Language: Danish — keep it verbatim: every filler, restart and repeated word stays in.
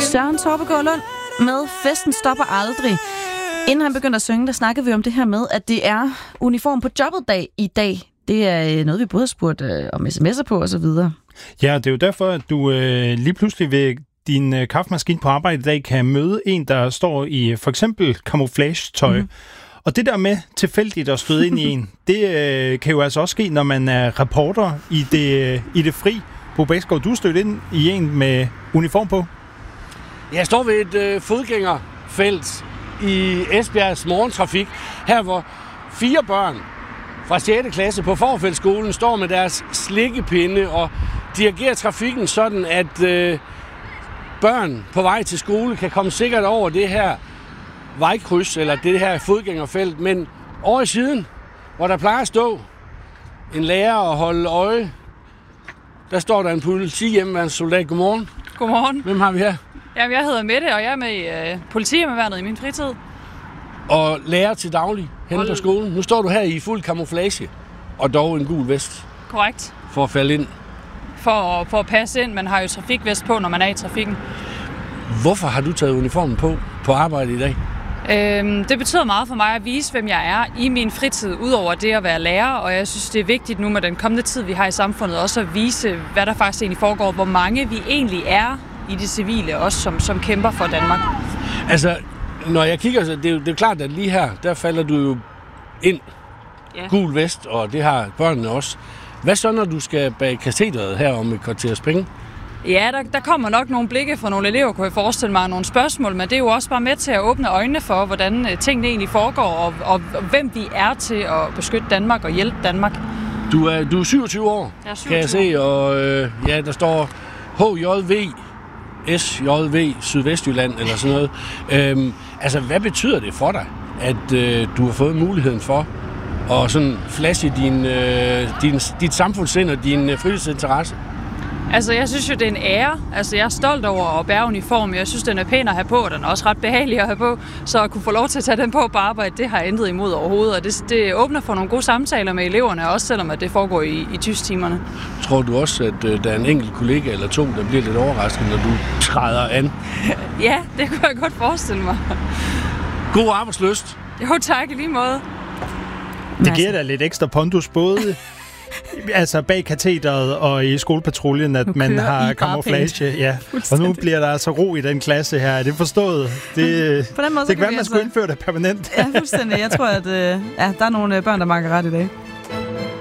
Søren Torpegaard Lund med Festen stopper aldrig. Inden han begyndte at synge, der snakkede vi om det her med, at det er uniform på jobbet dag i dag. Det er noget, vi både har spurgt øh, om sms'er på og så videre. Ja, det er jo derfor, at du øh, lige pludselig ved din øh, kaffemaskine på arbejde i dag kan møde en, der står i for eksempel camouflage-tøj. Mm. Og det der med tilfældigt at støde ind i en, det øh, kan jo altså også ske, når man er reporter i det, i det fri. Bo Bæksgaard, du er stødt ind i en med uniform på. Jeg står ved et øh, fodgængerfelt i Esbjergs morgentrafik, her hvor fire børn fra sjette klasse på Forfeldtskolen står med deres slikkepinde og dirigerer trafikken sådan, at øh, børn på vej til skole kan komme sikkert over det her vejkryds, eller det her fodgængerfelt. Men over i siden, hvor der plejer at stå en lærer og holde øje, der står der en politihjemmeværnssoldat. Godmorgen. Godmorgen. Hvem har vi her? Jamen, jeg hedder Mette, og jeg er med i øh, politihjemmeværnet i min fritid. Og lærer til daglig henne på skolen. Nu står du her i fuld camouflage, og dog en gul vest. Korrekt. For at falde ind. For, for at passe ind. Man har jo trafikvest på, når man er i trafikken. Hvorfor har du taget uniformen på på arbejde i dag? Øhm, det betyder meget for mig at vise, hvem jeg er i min fritid, udover det at være lærer. Og jeg synes, det er vigtigt nu med den kommende tid, vi har i samfundet, også at vise, hvad der faktisk egentlig foregår. Hvor mange vi egentlig er i det civile, også som, som kæmper for Danmark. Altså, når jeg kigger, så det er jo det er klart, at lige her, der falder du jo ind. Ja. Gul vest, og det har børnene også. Hvad så, når du skal bag katedret her om et kvarters penge? Ja, der, der kommer nok nogle blikke fra nogle elever, kunne jeg forestille mig, nogle spørgsmål, men det er jo også bare med til at åbne øjnene for, hvordan tingene egentlig foregår, og, og, og hvem vi er til at beskytte Danmark og hjælpe Danmark. Du er, du er syvogtyve år, jeg er syvogtyve. Kan jeg se, og øh, ja, der står H J V S J V Sydvestjylland eller sådan noget. Øhm, altså, hvad betyder det for dig, at øh, du har fået muligheden for at sådan flashe din, øh, din, dit samfundssind og din øh, fritidsinteresse? Altså, jeg synes jo, det er en ære. Altså, jeg er stolt over at bære uniform. Jeg synes, den er pæn at have på, og den er også ret behagelig at have på. Så at kunne få lov til at tage den på på arbejde, det har jeg intet imod overhovedet. Og det, det åbner for nogle gode samtaler med eleverne, også selvom at det foregår i, i tysktimerne. Tror du også, at øh, der er en enkelt kollega eller to, der bliver lidt overrasket, når du træder an? Ja, det kunne jeg godt forestille mig. God arbejdslyst. Jo, tak i lige måde. Det giver da lidt ekstra pondus, både altså bag katedret og i skolepatruljen, at man har camouflage. Ja. Og nu bliver der altså ro i den klasse her. Er det forstået? Det, På den måde, det kan være, vi man altså... skulle indføre det permanent. Ja, fuldstændig. Jeg tror, at øh, ja, der er nogle børn, der makker ret i dag.